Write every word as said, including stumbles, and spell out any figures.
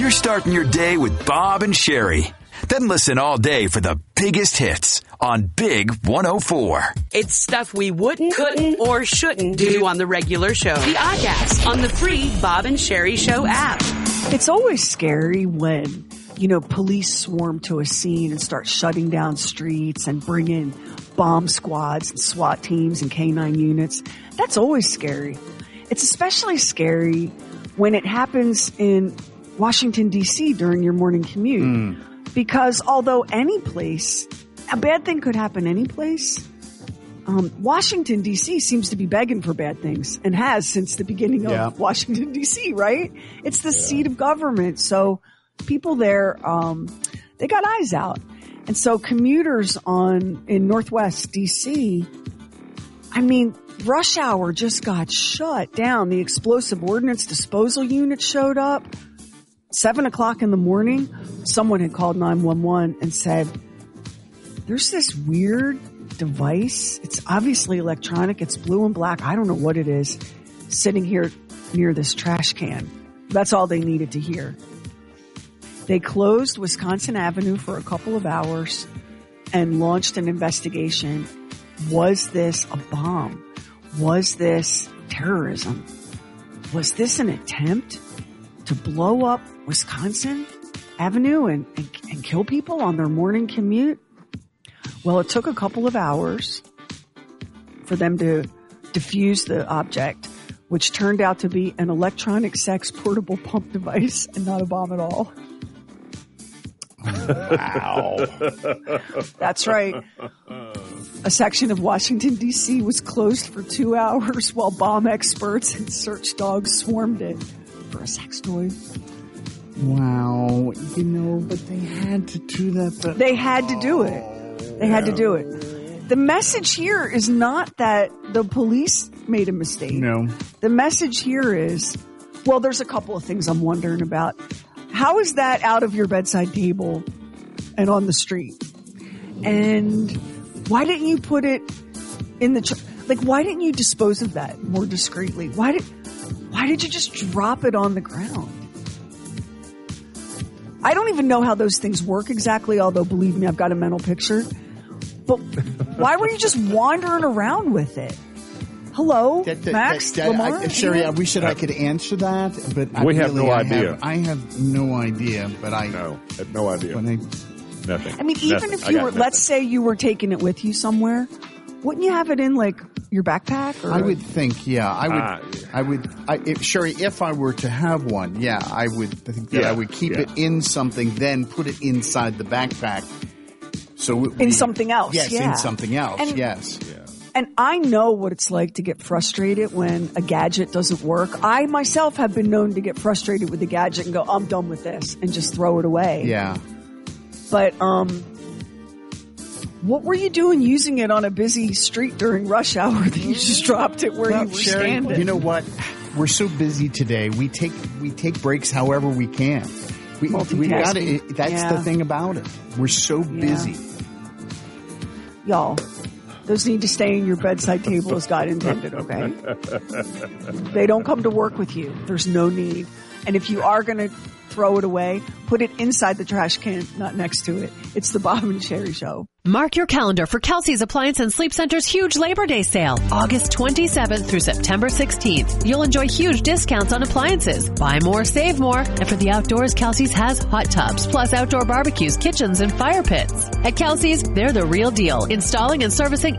You're starting your day with Bob and Sherry. Then listen all day for the biggest hits on Big one oh four. It's stuff we wouldn't, couldn't, or shouldn't do on the regular show. The Oddcast on the free Bob and Sherry Show app. It's always scary when, you know, police swarm to a scene and start shutting down streets and bring in bomb squads and SWAT teams and K nine units. That's always scary. It's especially scary when it happens in Washington, D C during your morning commute. Mm. Because although any place, a bad thing could happen any place, um, Washington, D C seems to be begging for bad things and has since the beginning of yeah. Washington, D C, right? It's the yeah. seat of government. So people there, um, they got eyes out. And so commuters on, in Northwest D C, I mean, rush hour just got shut down. The explosive ordnance disposal unit showed up. Seven o'clock in the morning, someone had called nine one one and said, there's this weird device. It's obviously electronic. It's blue and black. I don't know what it is, sitting here near this trash can. That's all they needed to hear. They closed Wisconsin Avenue for a couple of hours and launched an investigation. Was this a bomb? Was this terrorism? Was this an attempt to blow up Wisconsin Avenue and, and, and kill people on their morning commute? Well, it took a couple of hours for them to defuse the object, which turned out to be an electronic sex portable pump device and not a bomb at all. Wow. That's right. A section of Washington, D C was closed for two hours while bomb experts and search dogs swarmed it for a sex toy. Wow. You know, but they had to do that. But they had to do it. They had to do it. The message here is not that the police made a mistake. No. The message here is, well, there's a couple of things I'm wondering about. How is that out of your bedside table and on the street? And why didn't you put it in the, tr- like, why didn't you dispose of that more discreetly? Why did, why did you just drop it on the ground? I don't even know how those things work exactly, although believe me, I've got a mental picture. But why were you just wandering around with it? Hello, that, that, Max, that, that, Lamar? I, Sherry, I wish that I could answer that, but I we have really, no I idea. Have, I have no idea, but I no, have no idea. When I, Nothing. I mean, even nothing. if you were, nothing. let's say you were taking it with you somewhere, wouldn't you have it in like your backpack? Or? I would think, yeah, I would, Ah, yeah. I would, I, if, Sherry, if I were to have one, yeah, I would think that Yeah, I would keep yeah. it in something, then put it inside the backpack. So it, In we, something else, yes, yeah. in something else, And- yes. Yeah. And I know what it's like to get frustrated when a gadget doesn't work. I myself have been known to get frustrated with the gadget and go, I'm done with this, and just throw it away. Yeah. But, um, what were you doing using it on a busy street during rush hour that you just dropped it where Well, you were Sherry, standing? you know what? We're so busy today. We take we take breaks however we can. We, we got it. That's Yeah. the thing about it. We're so Yeah. busy. Y'all, those need to stay in your bedside table as God intended, okay? They don't come to work with you. There's no need. And if you are going to throw it away, put it inside the trash can, not next to it. It's the Bob and Sherry Show. Mark your calendar for Kelsey's Appliance and Sleep Center's huge Labor Day sale, August twenty-seventh through September sixteenth. You'll enjoy huge discounts on appliances. Buy more, save more. And for the outdoors, Kelsey's has hot tubs, plus outdoor barbecues, kitchens, and fire pits. At Kelsey's, they're the real deal, installing and servicing